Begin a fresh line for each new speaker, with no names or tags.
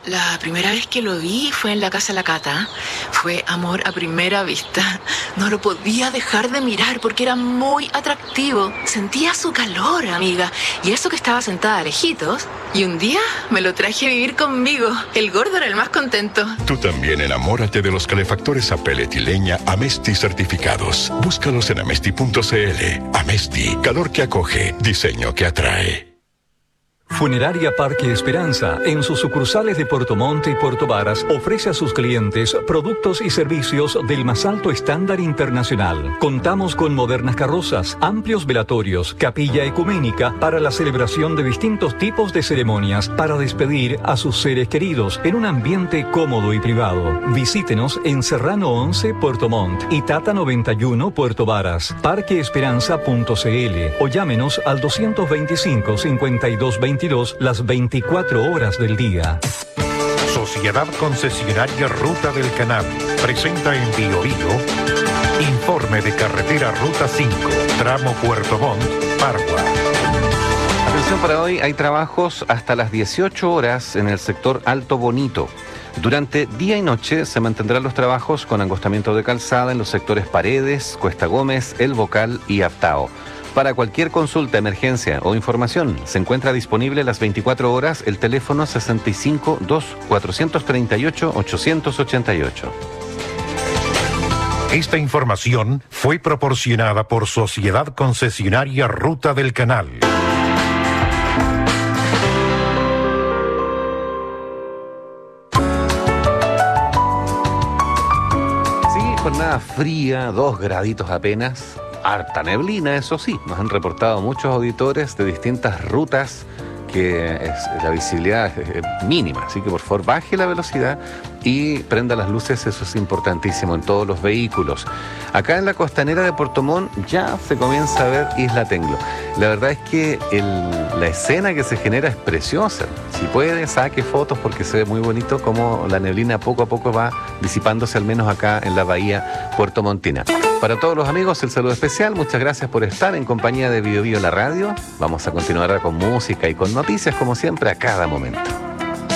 La primera vez que lo vi fue en la casa de la Cata. Fue amor a primera vista. No lo podía dejar de mirar porque era muy atractivo. Sentía su calor, amiga. Y eso que estaba sentada lejitos. Y un día me lo traje a vivir conmigo. El gordo era el más contento.
Tú también enamórate de los calefactores a pellet y leña Amesti certificados. Búscalos en amesti.cl. Amesti, calor que acoge, diseño que atrae.
Funeraria Parque Esperanza, en sus sucursales de Puerto Montt y Puerto Varas, ofrece a sus clientes productos y servicios del más alto estándar internacional. Contamos con modernas carrozas, amplios velatorios, capilla ecuménica para la celebración de distintos tipos de ceremonias para despedir a sus seres queridos en un ambiente cómodo y privado. Visítenos en Serrano 11, Puerto Montt y Tata 91, Puerto Varas, parqueesperanza.cl o llámenos al 225-5220 las 24 horas del día.
Sociedad Concesionaria Ruta del Canal presenta en Biobío informe de carretera Ruta 5, tramo Puerto Montt, Pargua.
Atención para hoy, hay trabajos hasta las 18 horas en el sector Alto Bonito. Durante día y noche se mantendrán los trabajos con angostamiento de calzada en los sectores Paredes, Cuesta Gómez, El Bocal y Aptao. Para cualquier consulta, emergencia o información, se encuentra disponible las 24 horas el teléfono 65 2 438 888.
Esta información fue proporcionada por Sociedad Concesionaria Ruta del Canal.
Sí, jornada fría, 2 graditos apenas. Harta neblina, eso sí, nos han reportado muchos auditores de distintas rutas que la visibilidad es mínima, así que por favor baje la velocidad y prenda las luces, eso es importantísimo en todos los vehículos. Acá en la costanera de Puerto Montt ya se comienza a ver Isla Tenglo. La verdad es que la escena que se genera es preciosa. Si puede, saque fotos porque se ve muy bonito como la neblina poco a poco va disipándose, al menos acá en la bahía puertomontina. Para todos los amigos, el saludo especial. Muchas gracias por estar en compañía de Biobío la radio. Vamos a continuar con música y con noticias, como siempre, a cada momento.